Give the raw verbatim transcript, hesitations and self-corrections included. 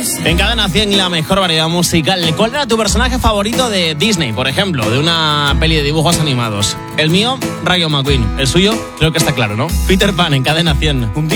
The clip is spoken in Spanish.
En Cadena cien, la mejor variedad musical. ¿Cuál era tu personaje favorito de Disney, por ejemplo, de una peli de dibujos animados? El mío, Rayo McQueen. El suyo, creo que está claro, ¿no? Peter Pan en Cadena cien.